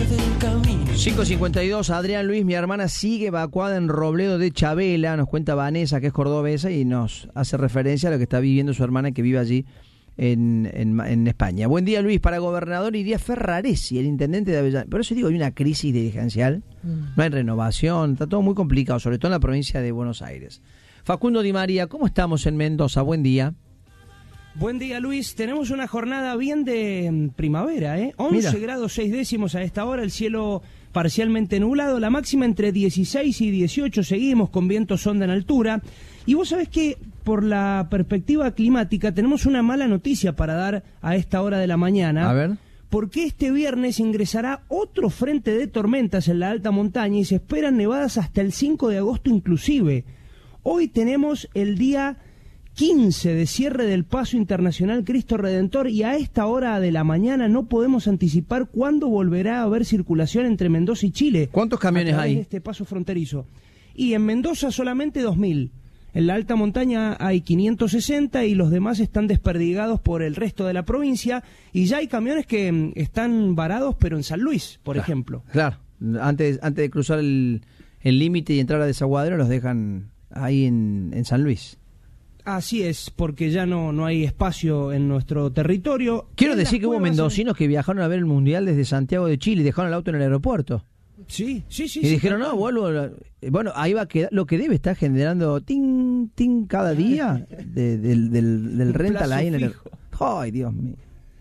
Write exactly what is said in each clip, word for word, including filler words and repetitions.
del camino. cinco cincuenta y dos, Adrián Luis, mi hermana sigue evacuada en Robledo de Chabela, nos cuenta Vanessa, que es cordobesa, y nos hace referencia a lo que está viviendo su hermana que vive allí en, en, en España. Buen día, Luis. Para gobernador iría Ferraresi, el intendente de Avellaneda. Por eso digo, hay una crisis dirigencial, mm. no hay renovación, está todo muy complicado, sobre todo en la provincia de Buenos Aires. Facundo Di María, ¿cómo estamos en Mendoza? Buen día. Buen día, Luis. Tenemos una jornada bien de primavera, ¿eh? once Mira. grados seis décimos a esta hora, el cielo parcialmente nublado, la máxima entre dieciséis y dieciocho, seguimos con viento sonda en altura. Y vos sabés que por la perspectiva climática tenemos una mala noticia para dar a esta hora de la mañana. A ver. Porque este viernes ingresará otro frente de tormentas en la alta montaña y se esperan nevadas hasta el cinco de agosto inclusive. Hoy tenemos el día quince de cierre del Paso Internacional Cristo Redentor y a esta hora de la mañana no podemos anticipar cuándo volverá a haber circulación entre Mendoza y Chile. ¿Cuántos camiones hay? De este paso fronterizo. Y en Mendoza solamente dos mil. En la alta montaña hay quinientos sesenta y los demás están desperdigados por el resto de la provincia y ya hay camiones que están varados pero en San Luis, por claro, ejemplo. Claro, antes, antes de cruzar el límite y entrar a Desaguadero los dejan ahí en, en San Luis. Así es, porque ya no, no hay espacio en nuestro territorio. Quiero decir que hubo mendocinos que viajaron a ver el Mundial desde Santiago de Chile y dejaron el auto en el aeropuerto. Sí, sí, sí. Y sí, dijeron, no, vuelvo. Bueno, ahí va a quedar. Lo que debe estar generando ting, ting cada día de, del, del, del rental ahí en el. Ay, Dios mío.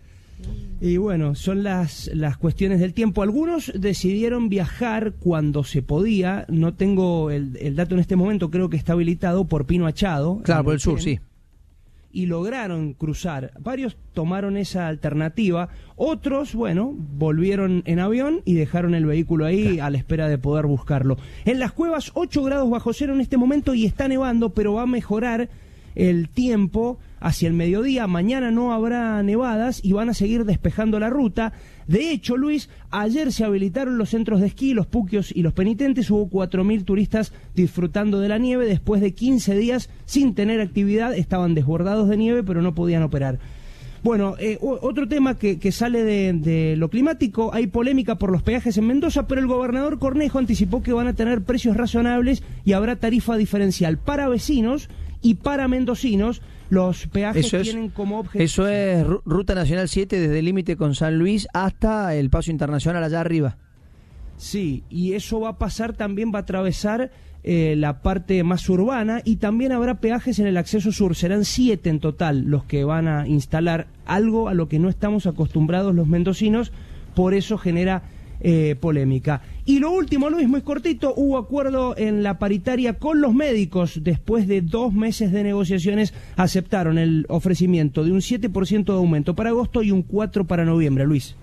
Y bueno, son las, las cuestiones del tiempo. Algunos decidieron viajar cuando se podía. No tengo el, el dato en este momento, creo que está habilitado por Pino Achado. Claro, por el sur, sí. Y lograron cruzar. Varios tomaron esa alternativa. Otros, bueno, volvieron en avión y dejaron el vehículo ahí a la espera de poder buscarlo. En las cuevas, ocho grados bajo cero en este momento y está nevando, pero va a mejorar el tiempo hacia el mediodía. Mañana no habrá nevadas y van a seguir despejando la ruta. De hecho, Luis, ayer se habilitaron los centros de esquí, los puquios y los penitentes. Hubo cuatro mil turistas disfrutando de la nieve después de quince días sin tener actividad. Estaban desbordados de nieve, pero no podían operar. Bueno, eh, otro tema que, que sale de, de lo climático, hay polémica por los peajes en Mendoza, pero el gobernador Cornejo anticipó que van a tener precios razonables y habrá tarifa diferencial para vecinos y para mendocinos. Los peajes eso es, tienen como objetivo... Eso es Ruta Nacional siete desde el límite con San Luis hasta el Paso Internacional allá arriba. Sí, y eso va a pasar, también va a atravesar eh, la parte más urbana y también habrá peajes en el acceso sur. Serán siete en total los que van a instalar, algo a lo que no estamos acostumbrados los mendocinos, por eso genera eh, polémica. Y lo último, Luis, muy cortito, hubo acuerdo en la paritaria con los médicos. Después de dos meses de negociaciones aceptaron el ofrecimiento de un siete por ciento de aumento para agosto y un cuatro por ciento para noviembre, Luis.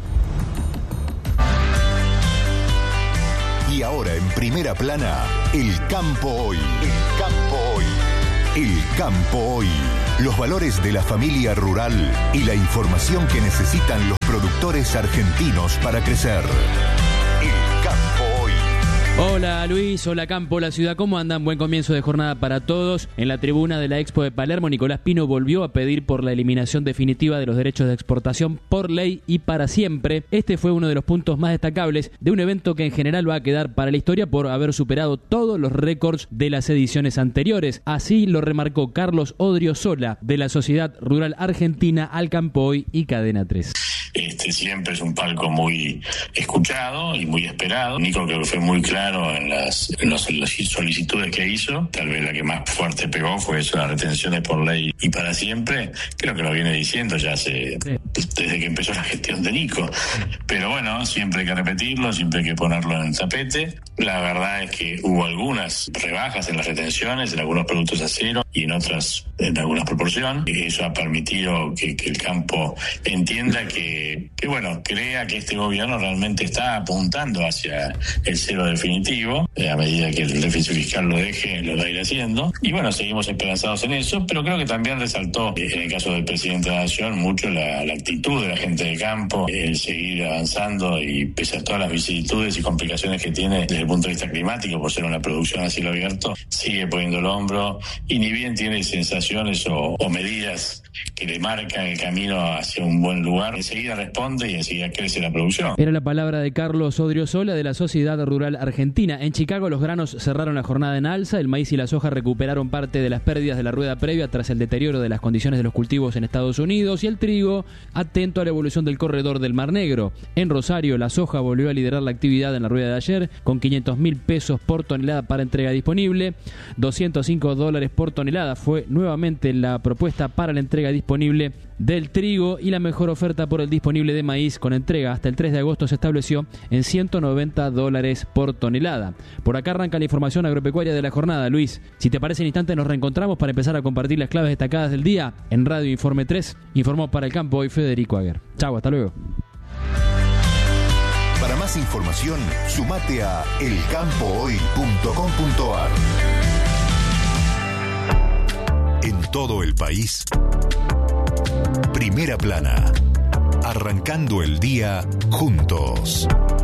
Y ahora en primera plana, el campo hoy. El campo hoy. El campo hoy. Los valores de la familia rural y la información que necesitan los productores argentinos para crecer. El campo hoy. Hola Luis, hola Campo, la ciudad, ¿cómo andan? Buen comienzo de jornada para todos. En la tribuna de la Expo de Palermo, Nicolás Pino volvió a pedir por la eliminación definitiva de los derechos de exportación por ley y para siempre. Este fue uno de los puntos más destacables de un evento que en general va a quedar para la historia por haber superado todos los récords de las ediciones anteriores. Así lo remarcó Carlos Odriozola, de la Sociedad Rural Argentina, Al Campo Hoy y Cadena tres. Este siempre es un palco muy escuchado y muy esperado. Nico creo que fue muy claro en las, en los, en las solicitudes que hizo. Tal vez la que más fuerte pegó fue eso, las retenciones por ley y para siempre. Creo que lo viene diciendo ya hace, desde que empezó la gestión de Nico. Pero bueno, siempre hay que repetirlo, siempre hay que ponerlo en el tapete. La verdad es que hubo algunas rebajas en las retenciones, en algunos productos a cero y en otras en alguna proporción. Eso ha permitido que, que el campo entienda que, que, bueno, crea que este gobierno realmente está apuntando hacia el cero definitivo. Eh, a medida que el déficit fiscal lo deje, lo va a ir haciendo. Y bueno, seguimos esperanzados en eso, pero creo que también resaltó, eh, en el caso del presidente de la Nación, mucho la, la actitud de la gente de campo, el seguir avanzando y pese a todas las vicisitudes y complicaciones que tiene desde el punto de vista climático, por ser una producción a cielo abierto, sigue poniendo el hombro y ni bien tiene sensaciones o, o medidas que le marca el camino hacia un buen lugar, enseguida responde y enseguida crece la producción. Era la palabra de Carlos Odriozola de la Sociedad Rural Argentina. En Chicago los granos cerraron la jornada en alza, el maíz y la soja recuperaron parte de las pérdidas de la rueda previa tras el deterioro de las condiciones de los cultivos en Estados Unidos, y el trigo atento a la evolución del corredor del Mar Negro. En Rosario la soja volvió a liderar la actividad en la rueda de ayer con quinientos mil pesos por tonelada para entrega disponible, doscientos cinco dólares por tonelada fue nuevamente la propuesta para la entrega disponible del trigo, y la mejor oferta por el disponible de maíz con entrega hasta el tres de agosto se estableció en ciento noventa dólares por tonelada. Por acá arranca la información agropecuaria de la jornada. Luis, si te parece en instante nos reencontramos para empezar a compartir las claves destacadas del día en Radio Informe tres. Informó para el campo hoy Federico Aguer. Chau, hasta luego. Para más información, sumate a el campo hoy punto com punto a r. En todo el país, Primera Plana. Arrancando el día juntos.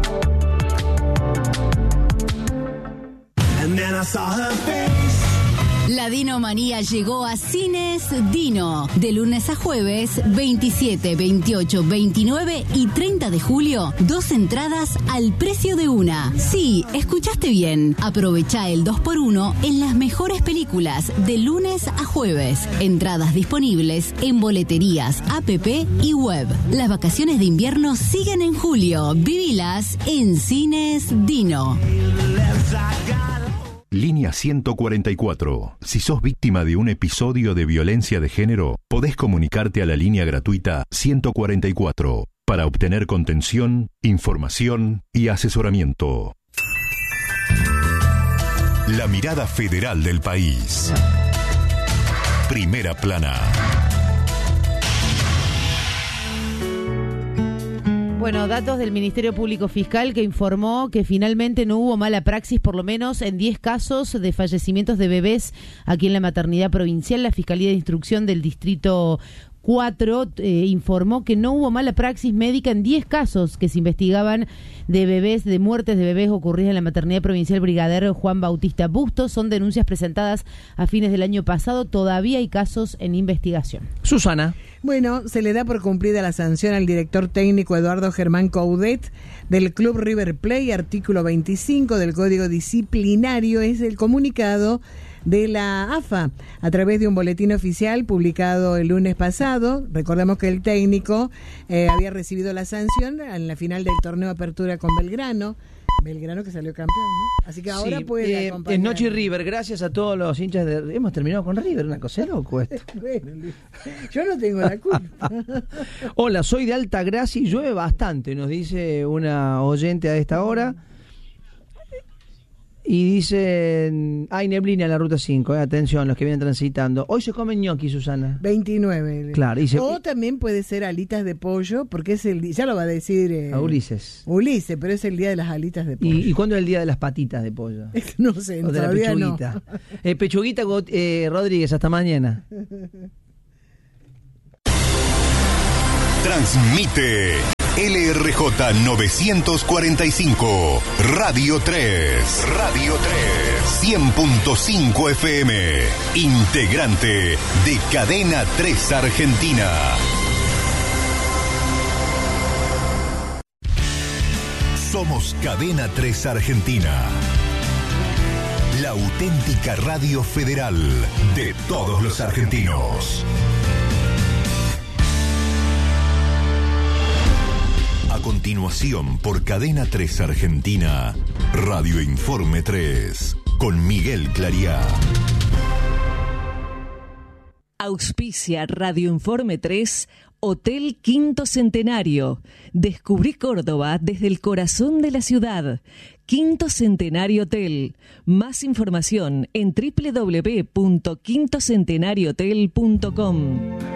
La Dinomanía llegó a Cines Dino. De lunes a jueves, veintisiete, veintiocho, veintinueve y treinta de julio, dos entradas al precio de una. Sí, escuchaste bien. Aprovecha el dos por uno en las mejores películas de lunes a jueves. Entradas disponibles en boleterías, app y web. Las vacaciones de invierno siguen en julio. Vivilas en Cines Dino. Línea ciento cuarenta y cuatro. Si sos víctima de un episodio de violencia de género, podés comunicarte a la línea gratuita ciento cuarenta y cuatro para obtener contención, información y asesoramiento. La mirada federal del país. Primera Plana. Bueno, datos del Ministerio Público Fiscal que informó que finalmente no hubo mala praxis, por lo menos en diez casos de fallecimientos de bebés aquí en la maternidad provincial. La Fiscalía de Instrucción del Distrito cuatro eh, informó que no hubo mala praxis médica en diez casos que se investigaban de bebés, de muertes de bebés ocurridas en la maternidad provincial Brigadier Juan Bautista Bustos. Son denuncias presentadas a fines del año pasado. Todavía hay casos en investigación. Susana. Bueno, se le da por cumplida la sanción al director técnico Eduardo Germán Coudet del Club River Plate. Artículo veinticinco del Código Disciplinario es el comunicado de la A F A a través de un boletín oficial publicado el lunes pasado. Recordemos que el técnico eh, había recibido la sanción en la final del torneo Apertura con Belgrano. Belgrano que salió campeón, ¿no? Así que ahora sí, puede eh, acompañar. Es Noche River, gracias a todos los hinchas de... Hemos terminado con River, una cosa loco esto. Bueno, yo no tengo la culpa. Hola, soy de Altagracia y llueve bastante, nos dice una oyente a esta hora. Y dicen, hay neblina en la ruta cinco, eh, atención, los que vienen transitando. Hoy se comen ñoqui, Susana. veintinueve. Claro. Y se... O también puede ser alitas de pollo, porque es el día, ya lo va a decir eh, a Ulises. Ulises, pero es el día de las alitas de pollo. ¿Y, y cuándo es el día de las patitas de pollo? No sé, o de la pechuguita. No. Eh, pechuguita eh, Rodríguez, hasta mañana. Transmite L R J novecientos cuarenta y cinco, Radio tres, Radio tres, cien punto cinco F M, integrante de Cadena tres Argentina. Somos Cadena tres Argentina, la auténtica radio federal de todos los argentinos. A continuación, por Cadena tres Argentina, Radio Informe tres, con Miguel Clariá. Auspicia Radio Informe tres, Hotel Quinto Centenario. Descubrí Córdoba desde el corazón de la ciudad. Quinto Centenario Hotel. Más información en doble u doble u doble u punto quinto centenario hotel punto com.